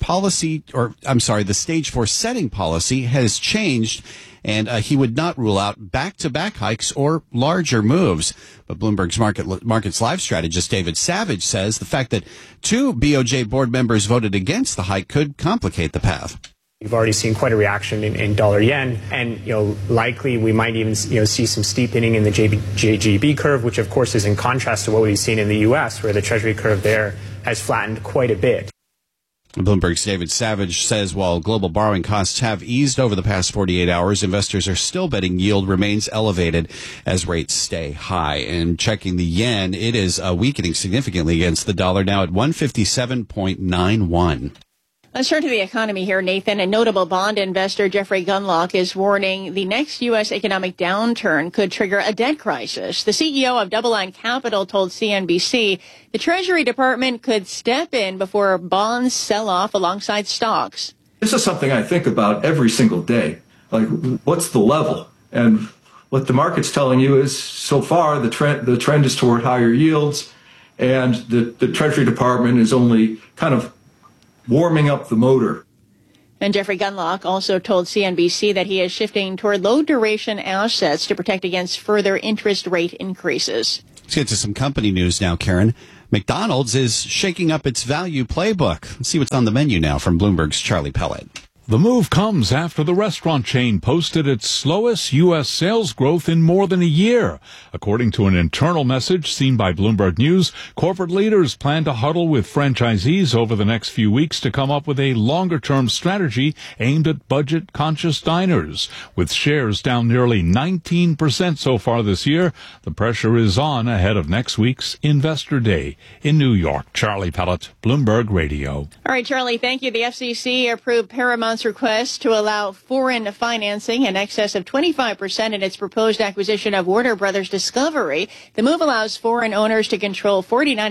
setting policy has changed, and he would not rule out back-to-back hikes or larger moves. But Bloomberg's Markets Live strategist David Savage says the fact that 2 BOJ board members voted against the hike could complicate the path. We've already seen quite a reaction in dollar yen, and likely we might even see some steepening in the JGB curve, which of course is in contrast to what we've seen in the U.S., where the Treasury curve there has flattened quite a bit. Bloomberg's David Savage says while global borrowing costs have eased over the past 48 hours, investors are still betting yield remains elevated as rates stay high. And checking the yen, it is weakening significantly against the dollar, now at 157.91. Let's turn to the economy here, Nathan. A notable bond investor, Jeffrey Gundlach, is warning the next U.S. economic downturn could trigger a debt crisis. The CEO of DoubleLine Capital told CNBC the Treasury Department could step in before bonds sell off alongside stocks. This is something I think about every single day. Like, what's the level? And what the market's telling you is, so far, the trend is toward higher yields, and the Treasury Department is only kind of warming up the motor. And Jeffrey Gundlach also told CNBC that he is shifting toward low-duration assets to protect against further interest rate increases. Let's get to some company news now, Karen. McDonald's is shaking up its value playbook. Let's see what's on the menu now from Bloomberg's Charlie Pellet. The move comes after the restaurant chain posted its slowest U.S. sales growth in more than a year. According to an internal message seen by Bloomberg News, corporate leaders plan to huddle with franchisees over the next few weeks to come up with a longer-term strategy aimed at budget-conscious diners. With shares down nearly 19% so far this year, the pressure is on ahead of next week's Investor Day in New York. Charlie Pellet, Bloomberg Radio. All right, Charlie, thank you. The FCC approved Paramount's request to allow foreign financing in excess of 25% in its proposed acquisition of Warner Brothers Discovery. The move allows foreign owners to control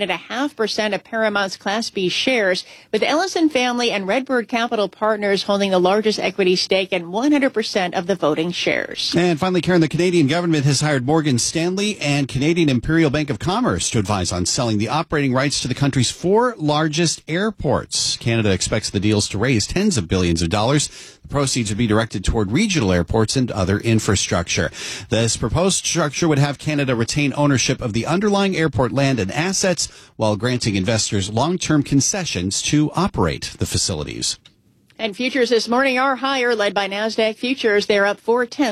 49.5% of Paramount's Class B shares, with the Ellison family and Redbird Capital Partners holding the largest equity stake and 100% of the voting shares. And finally, Karen, the Canadian government has hired Morgan Stanley and Canadian Imperial Bank of Commerce to advise on selling the operating rights to the country's 4 largest airports. Canada expects the deals to raise tens of billions of dollars. The proceeds would be directed toward regional airports and other infrastructure. This proposed structure would have Canada retain ownership of the underlying airport land and assets while granting investors long-term concessions to operate the facilities. And futures this morning are higher, led by NASDAQ futures. They're up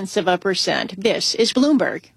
0.4%. This is Bloomberg.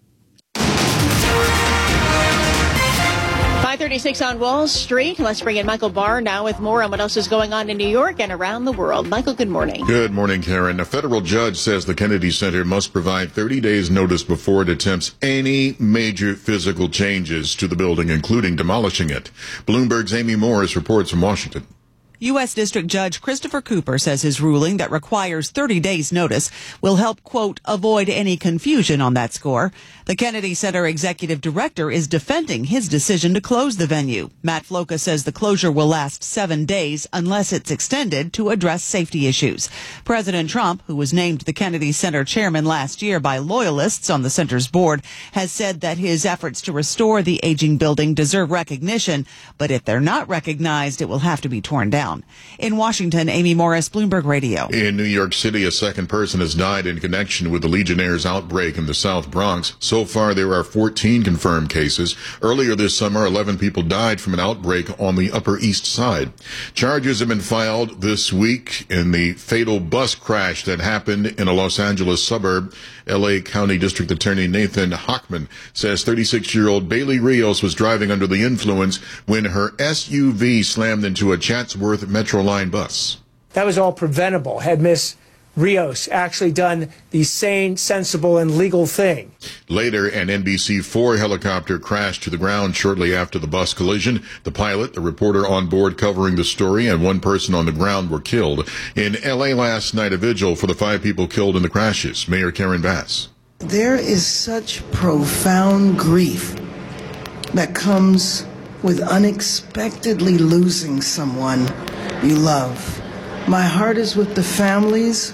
5:36 on Wall Street. Let's bring in Michael Barr now with more on what else is going on in New York and around the world. Michael, good morning. Good morning, Karen. A federal judge says the Kennedy Center must provide 30 days notice before it attempts any major physical changes to the building, including demolishing it. Bloomberg's Amy Morris reports from Washington. U.S. District Judge Christopher Cooper says his ruling that requires 30 days notice will help, quote, avoid any confusion on that score. The Kennedy Center executive director is defending his decision to close the venue. Matt Floca says the closure will last 7 days unless it's extended to address safety issues. President Trump, who was named the Kennedy Center chairman last year by loyalists on the center's board, has said that his efforts to restore the aging building deserve recognition, but if they're not recognized, it will have to be torn down. In Washington, Amy Morris, Bloomberg Radio. In New York City, a second person has died in connection with the Legionnaires' outbreak in the South Bronx. So far, there are 14 confirmed cases. Earlier this summer, 11 people died from an outbreak on the Upper East Side. Charges have been filed this week in the fatal bus crash that happened in a Los Angeles suburb. L.A. County District Attorney Nathan Hochman says 36-year-old Bailey Rios was driving under the influence when her SUV slammed into a Chatsworth Metro Line bus. That was all preventable had Miss Rios actually done the sane, sensible, and legal thing. Later, an NBC4 helicopter crashed to the ground shortly after the bus collision. The pilot, the reporter on board covering the story, and one person on the ground were killed. In L.A. last night, a vigil for the 5 people killed in the crashes. Mayor Karen Bass. There is such profound grief that comes with unexpectedly losing someone you love. My heart is with the families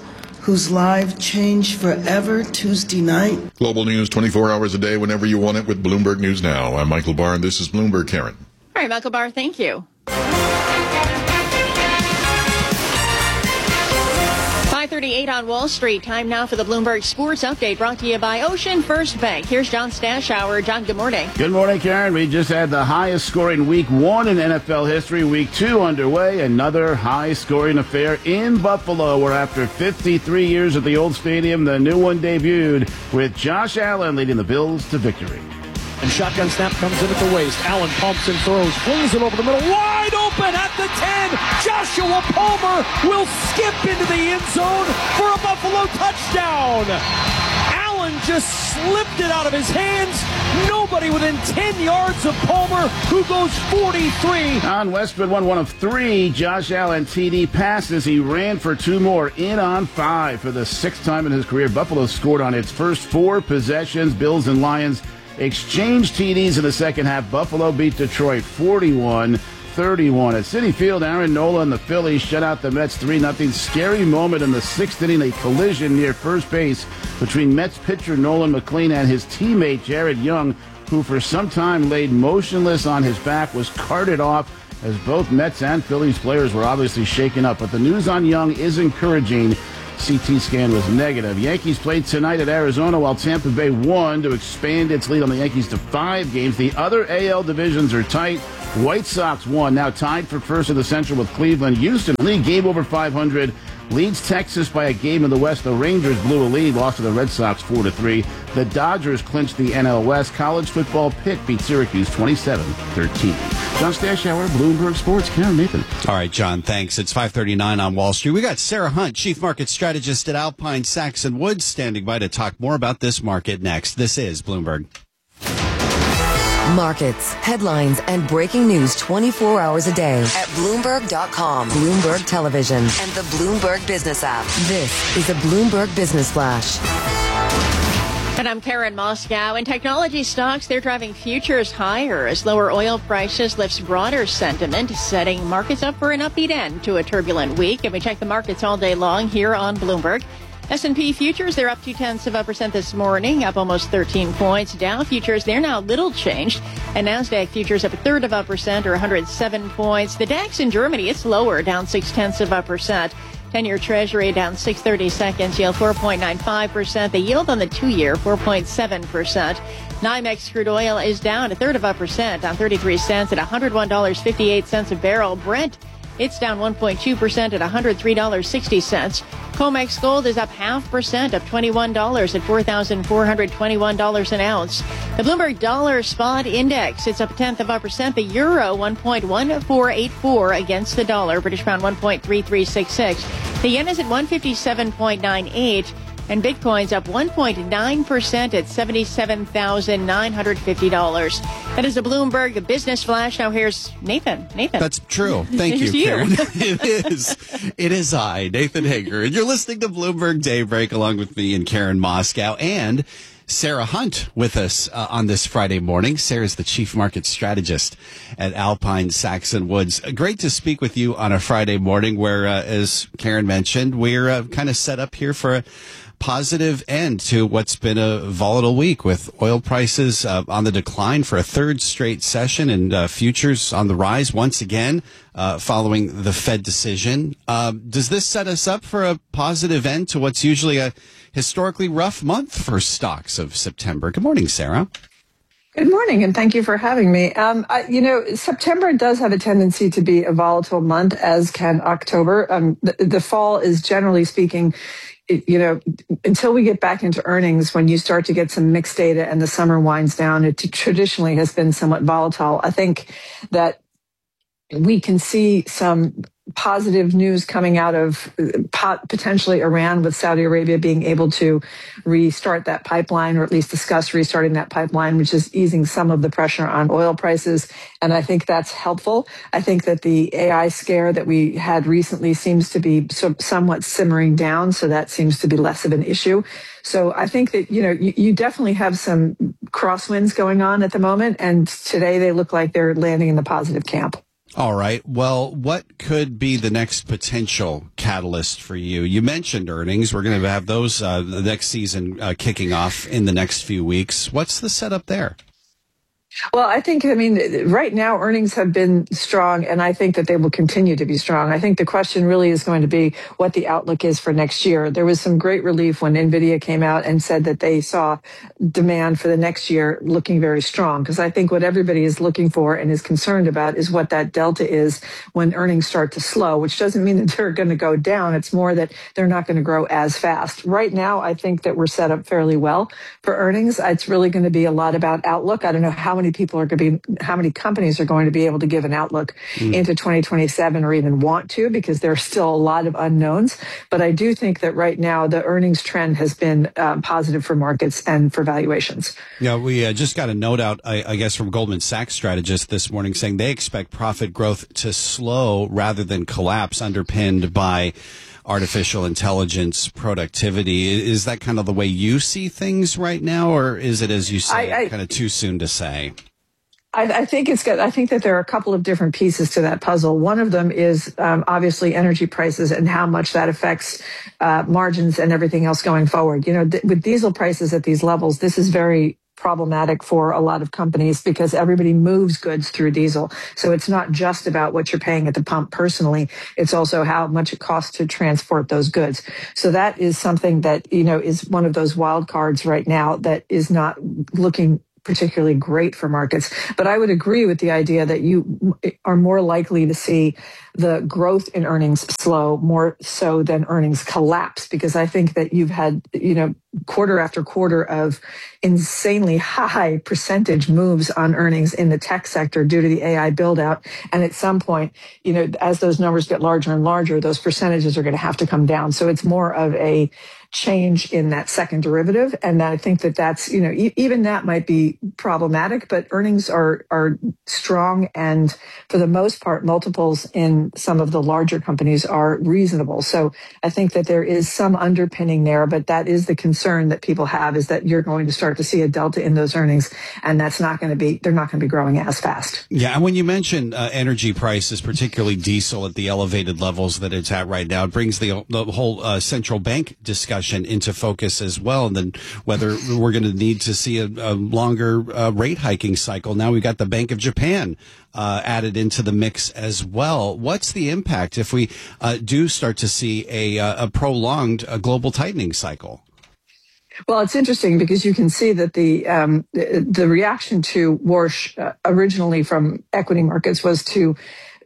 whose life changed forever Tuesday night. Global news 24 hours a day, whenever you want it, with Bloomberg News Now. I'm Michael Barr, and this is Bloomberg. Karen. All right, Michael Barr, thank you. 5:38 on Wall Street. Time now for the Bloomberg Sports Update, brought to you by Ocean First Bank. Here's John Stashower. John, good morning. Good morning, Karen. We just had the highest scoring Week 1 in NFL history. Week 2 underway. Another high-scoring affair in Buffalo, where after 53 years at the old stadium, the new one debuted with Josh Allen leading the Bills to victory. And shotgun snap comes in at the waist. Allen pumps and throws, flings it over the middle, wide open at the 10. Joshua Palmer will skip into the end zone for a Buffalo touchdown. Allen just slipped it out of his hands. Nobody within 10 yards of Palmer, who goes 43. On Westwood won one of 3 Josh Allen TD passes. He ran for 2 more, in on 5 for the 6th time in his career. Buffalo scored on its first 4 possessions. Bills and Lions exchanged TDs in the second half. Buffalo beat Detroit 41-31. At Citi Field, Aaron Nola and the Phillies shut out the Mets 3-0. Scary moment in the 6th inning, a collision near first base between Mets pitcher Nolan McLean and his teammate Jared Young, who for some time laid motionless on his back, was carted off as both Mets and Phillies players were obviously shaken up. But the news on Young is encouraging. CT scan was negative. Yankees played tonight at Arizona, while Tampa Bay won to expand its lead on the Yankees to 5 games. The other AL divisions are tight. White Sox won, now tied for first in the Central with Cleveland. Houston lead game over 500. Leads Texas by a game in the West. The Rangers blew a lead, lost to the Red Sox 4-3. The Dodgers clinched the NL West. College football, Pitt beat Syracuse 27-13. John Stashower, Bloomberg Sports. Karen, Nathan. All right, John, thanks. It's 5:39 on Wall Street. We got Sarah Hunt, Chief Market Strategist at Alpine Saxon Woods, standing by to talk more about this market next. This is Bloomberg. Markets, headlines, and breaking news 24 hours a day at Bloomberg.com, Bloomberg Television, and the Bloomberg Business app. This is a Bloomberg Business Flash. And I'm Karen Moscow. In technology stocks, they're driving futures higher as lower oil prices lifts broader sentiment, setting markets up for an upbeat end to a turbulent week. And we check the markets all day long here on Bloomberg. S&P futures, they're up 0.2% this morning, up almost 13 points. Dow futures, they're now little changed. And NASDAQ futures up 0.3% or 107 points. The DAX in Germany, it's lower, down 0.6%. 10-year Treasury down 6/32, yield 4.95%. The yield on the 2-year, 4.7%. NYMEX crude oil is down 0.3% on 33 cents at $101.58 a barrel. Brent, it's down 1.2% at $103.60. COMEX gold is up 0.5%, up $21 at $4,421 an ounce. The Bloomberg Dollar Spot Index, it's up 0.1%. The euro, 1.1484 against the dollar. British pound, 1.3366. The yen is at 157.98. And Bitcoin's up 1.9% at $77,950. That is a Bloomberg Business Flash. Now here's Nathan. Nathan. That's true. Thank you, Karen. It is. It is I, Nathan Hager. And you're listening to Bloomberg Daybreak along with me and Karen Moscow and Sarah Hunt with us on this Friday morning. Sarah's the Chief Market Strategist at Alpine Saxon Woods. Great to speak with you on a Friday morning where, as Karen mentioned, we're kind of set up here for a positive end to what's been a volatile week with oil prices on the decline for a 3rd straight session and futures on the rise once again following the Fed decision. Does this set us up for a positive end to what's usually a historically rough month for stocks of September? Good morning, Sarah. Good morning, and thank you for having me. September does have a tendency to be a volatile month, as can October. The fall is, generally speaking, until we get back into earnings, when you start to get some mixed data and the summer winds down, it traditionally has been somewhat volatile. I think that we can see some positive news coming out of potentially Iran, with Saudi Arabia being able to restart that pipeline, or at least discuss restarting that pipeline, which is easing some of the pressure on oil prices. And I think that's helpful. I think that the AI scare that we had recently seems to be somewhat simmering down, so that seems to be less of an issue. So I think that, you definitely have some crosswinds going on at the moment, and today they look like they're landing in the positive camp. All right. Well, what could be the next potential catalyst for you? You mentioned earnings. We're going to have those the next season kicking off in the next few weeks. What's the setup there? Well, right now earnings have been strong, and I think that they will continue to be strong. I think the question really is going to be what the outlook is for next year. There was some great relief when NVIDIA came out and said that they saw demand for the next year looking very strong, because I think what everybody is looking for and is concerned about is what that delta is when earnings start to slow, which doesn't mean that they're going to go down. It's more that they're not going to grow as fast. Right now, I think that we're set up fairly well for earnings. It's really going to be a lot about outlook. I don't know how many companies are going to be able to give an outlook into 2027 or even want to, because there are still a lot of unknowns. But I do think that right now the earnings trend has been positive for markets and for valuations. Yeah, we just got a note out, I guess, from Goldman Sachs strategists this morning saying they expect profit growth to slow rather than collapse, underpinned by artificial intelligence, productivity. Is that kind of the way you see things right now, or is it, as you say, kind of too soon to say? I think that there are a couple of different pieces to that puzzle. One of them is obviously energy prices and how much that affects margins and everything else going forward. With diesel prices at these levels, this is very problematic for a lot of companies because everybody moves goods through diesel. So it's not just about what you're paying at the pump personally. It's also how much it costs to transport those goods. So that is something that, is one of those wild cards right now that is not looking particularly great for markets. But I would agree with the idea that you are more likely to see the growth in earnings slow more so than earnings collapse, because I think that you've had, quarter after quarter of insanely high percentage moves on earnings in the tech sector due to the AI build out. And at some point, as those numbers get larger and larger, those percentages are going to have to come down. So it's more of a change in that second derivative. And I think that that's, even that might be problematic, but earnings are strong. And for the most part, multiples in some of the larger companies are reasonable. So I think that there is some underpinning there, but that is the concern that people have, is that you're going to start to see a delta in those earnings. And they're not going to be growing as fast. Yeah. And when you mention energy prices, particularly diesel at the elevated levels that it's at right now, it brings the whole central bank discussion into focus as well, and then whether we're going to need to see a longer rate hiking cycle. Now we've got the Bank of Japan added into the mix as well. What's the impact if we do start to see a prolonged global tightening cycle? Well, it's interesting because you can see that the reaction to Warsh originally from equity markets was to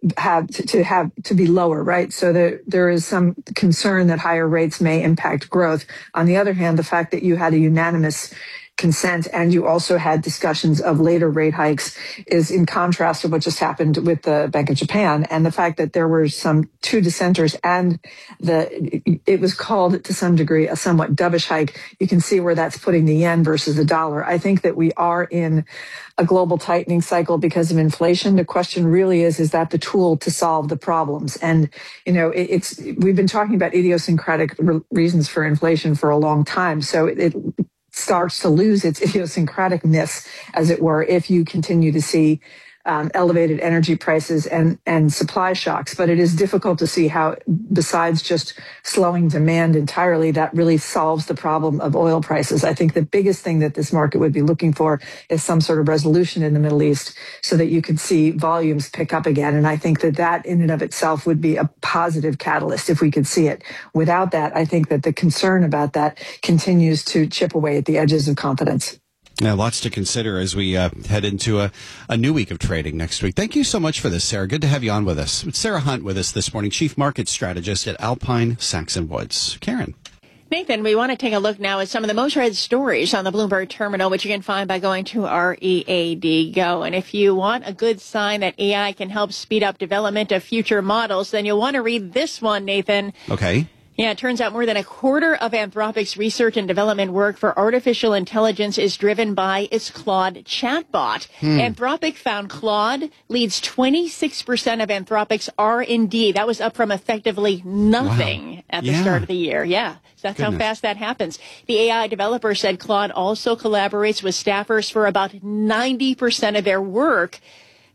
be lower, right? So there is some concern that higher rates may impact growth. On the other hand, the fact that you had a unanimous consent and you also had discussions of later rate hikes is in contrast to what just happened with the Bank of Japan, and the fact that there were some two dissenters and it was called to some degree a somewhat dovish hike. You can see where that's putting the yen versus the dollar. I think that we are in a global tightening cycle because of inflation. The question really is that the tool to solve the problems? And, we've been talking about idiosyncratic reasons for inflation for a long time. So it starts to lose its idiosyncraticness, as it were, if you continue to see elevated energy prices and supply shocks. But it is difficult to see how, besides just slowing demand entirely, that really solves the problem of oil prices. I think the biggest thing that this market would be looking for is some sort of resolution in the Middle East so that you could see volumes pick up again. And I think that in and of itself would be a positive catalyst if we could see it. Without that, I think that the concern about that continues to chip away at the edges of confidence. Yeah, lots to consider as we head into a new week of trading next week. Thank you so much for this, Sarah. Good to have you on with us. It's Sarah Hunt with us this morning, Chief Market Strategist at Alpine Saxon Woods. Karen. Nathan, we want to take a look now at some of the most read stories on the Bloomberg terminal, which you can find by going to READ Go. And if you want a good sign that AI can help speed up development of future models, then you'll want to read this one, Nathan. Okay. Yeah, it turns out more than a quarter of Anthropic's research and development work for artificial intelligence is driven by its Claude chatbot. Anthropic found Claude leads 26% of Anthropic's R&D. That was up from effectively nothing at the start of the year. Yeah, so that's how fast that happens. The AI developer said Claude also collaborates with staffers for about 90% of their work.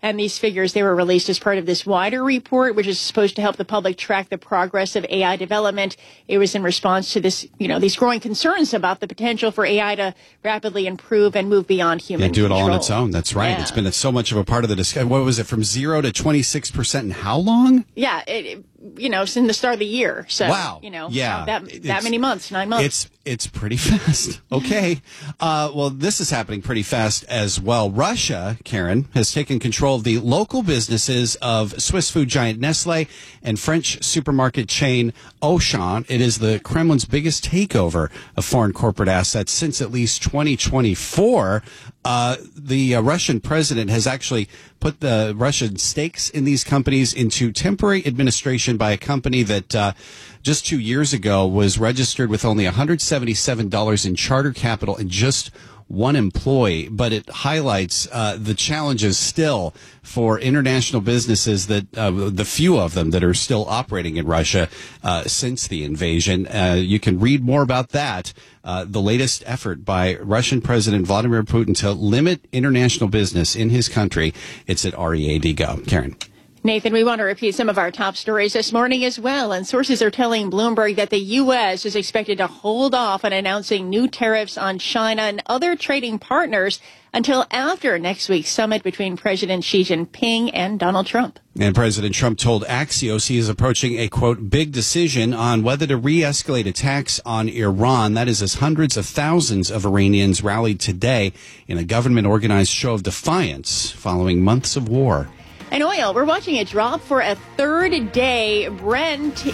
And these figures, they were released as part of this wider report, which is supposed to help the public track the progress of AI development. It was in response to this, these growing concerns about the potential for AI to rapidly improve and move beyond human do it control. all on its own. That's right. Yeah. It's been so much of a part of the discussion. What was it, from 0 to 26% in how long? Yeah, it's in the start of the year. So, wow. That many months, 9 months. It's pretty fast. Okay. Well, this is happening pretty fast as well. Russia, Karen, has taken control of the local businesses of Swiss food giant Nestle and French supermarket chain Auchan. It is the Kremlin's biggest takeover of foreign corporate assets since at least 2024. The Russian president has actually put the Russian stakes in these companies into temporary administration by a company that just 2 years ago was registered with only $177 in charter capital and just one employee. But it highlights the challenges still for international businesses, that the few of them that are still operating in Russia since the invasion. You can read more about that. The latest effort by Russian President Vladimir Putin to limit international business in his country. It's at READ.gov. Karen. Nathan, we want to repeat some of our top stories this morning as well. And sources are telling Bloomberg that the U.S. is expected to hold off on announcing new tariffs on China and other trading partners until after next week's summit between President Xi Jinping and Donald Trump. And President Trump told Axios he is approaching a, quote, big decision on whether to re-escalate attacks on Iran. That is as hundreds of thousands of Iranians rallied today in a government-organized show of defiance following months of war. And oil, we're watching it drop for a third day. Brent